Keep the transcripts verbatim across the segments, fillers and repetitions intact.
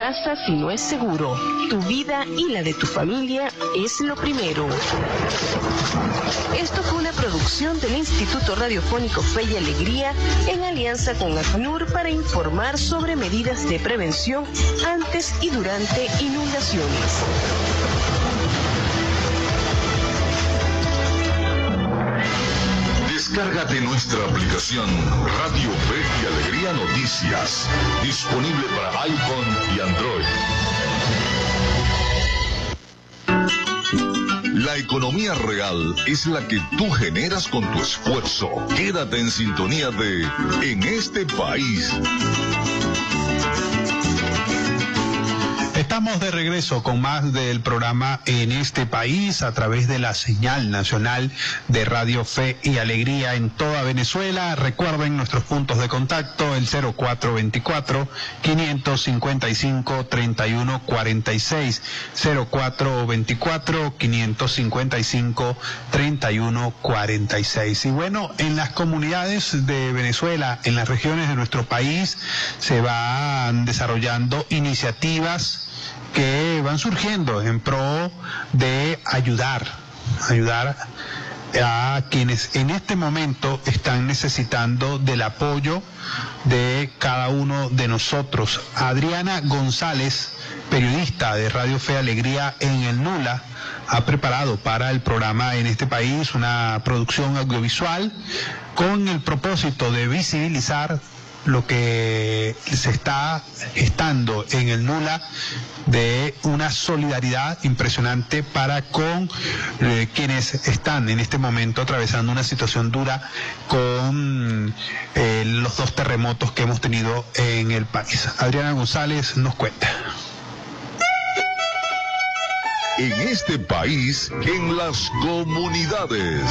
casa si no es seguro. Tu vida y la de tu familia es lo primero. Esto fue una producción del Instituto Radiofónico Fe y Alegría en alianza con ACNUR para informar sobre medidas de prevención antes y durante inundaciones. Descárgate nuestra aplicación Radio Fe y Alegría Noticias, disponible para iPhone y Android. La economía real es la que tú generas con tu esfuerzo. Quédate en sintonía de En este país. Estamos de regreso con más del programa En este país a través de la señal nacional de Radio Fe y Alegría en toda Venezuela. Recuerden nuestros puntos de contacto, el cero cuatro veinticuatro, quinientos cincuenta y cinco, treinta y uno cuarenta y seis, cero cuatro veinticuatro, quinientos cincuenta y cinco, treinta y uno cuarenta y seis. Y bueno, en las comunidades de Venezuela, en las regiones de nuestro país, se van desarrollando iniciativas que van surgiendo en pro de ayudar, ayudar a quienes en este momento están necesitando del apoyo de cada uno de nosotros. Adriana González, periodista de Radio Fe y Alegría en el Nula, ha preparado para el programa En este país una producción audiovisual con el propósito de visibilizar lo que se está gestando en el Nula, de una solidaridad impresionante para con eh, quienes están en este momento atravesando una situación dura con eh, los dos terremotos que hemos tenido en el país. Adriana González nos cuenta. En este país, en las comunidades.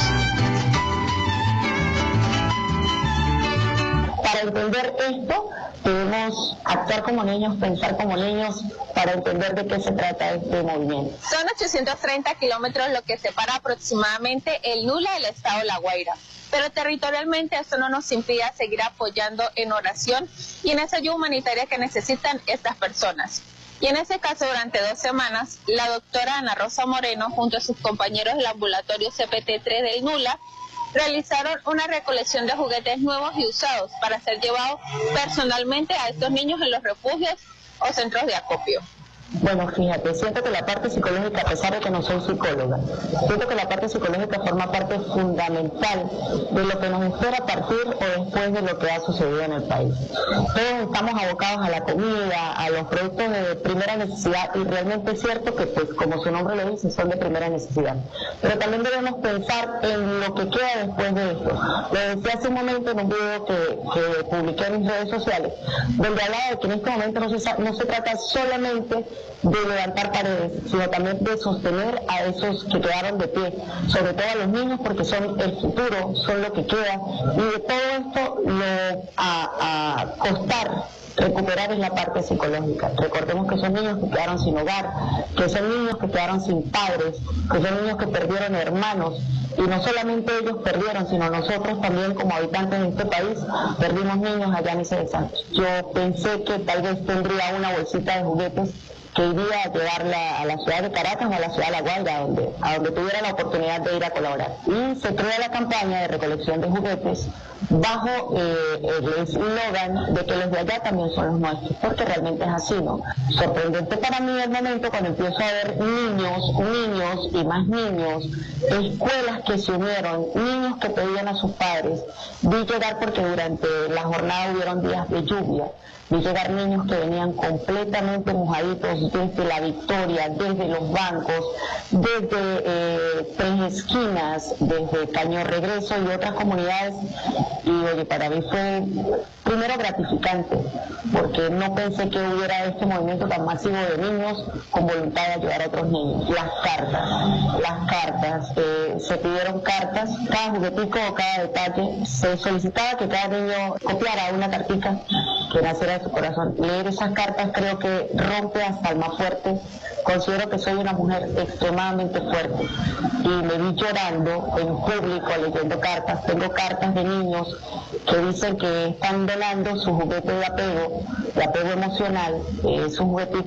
Para entender esto, debemos actuar como niños, pensar como niños, para entender de qué se trata este movimiento. Son ochocientos treinta kilómetros lo que separa aproximadamente el Nula del estado La Guaira. Pero territorialmente esto no nos impide seguir apoyando en oración y en esa ayuda humanitaria que necesitan estas personas. Y en ese caso, durante dos semanas, la doctora Ana Rosa Moreno, junto a sus compañeros del ambulatorio C P T tres del Nula, realizaron una recolección de juguetes nuevos y usados para ser llevados personalmente a estos niños en los refugios o centros de acopio. Bueno, fíjate, siento que la parte psicológica, a pesar de que no soy psicóloga, siento que la parte psicológica forma parte fundamental de lo que nos espera a partir o después de lo que ha sucedido en el país. Todos estamos abocados a la comida, a los productos de primera necesidad, y realmente es cierto que, pues, como su nombre lo dice, son de primera necesidad. Pero también debemos pensar en lo que queda después de esto. Lo decía hace un momento en un video que, que publiqué en mis redes sociales, donde hablaba de que en este momento no se, no se trata solamente de levantar paredes, sino también de sostener a esos que quedaron de pie, sobre todo a los niños, porque son el futuro, son lo que queda, y de todo esto lo a, a costar recuperar es la parte psicológica. Recordemos que son niños que quedaron sin hogar, que son niños que quedaron sin padres, que son niños que perdieron hermanos, y no solamente ellos perdieron, sino nosotros también como habitantes de este país perdimos niños allá en ese Santos. Yo pensé que tal vez tendría una bolsita de juguetes que iría a llevarla a la ciudad de Caracas o a la ciudad de La Guaira, donde, a donde tuviera la oportunidad de ir a colaborar. Y se crea la campaña de recolección de juguetes bajo eh, el eslogan de que los de allá también son los nuestros, porque realmente es así, ¿no? Sorprendente para mí el momento cuando empiezo a ver niños, niños y más niños, escuelas que se unieron, niños que pedían a sus padres. Vi llegar, porque durante la jornada hubieron días de lluvia, vi llegar niños que venían completamente mojaditos desde La Victoria, desde los bancos, desde eh, Tres Esquinas, desde Caño Regreso y otras comunidades. Y oye, para mí fue primero gratificante, porque no pensé que hubiera este movimiento tan masivo de niños con voluntad de ayudar a otros niños. Las cartas, las cartas, eh, se pidieron cartas, cada juguetico o cada detalle, se solicitaba que cada niño copiara una cartica que naciera de su corazón. Leer esas cartas creo que rompe hasta el más fuerte. Considero que soy una mujer extremadamente fuerte y me vi llorando en público leyendo cartas. Tengo cartas de niños que dicen que están donando su juguete de apego, de apego emocional, eh, su juguete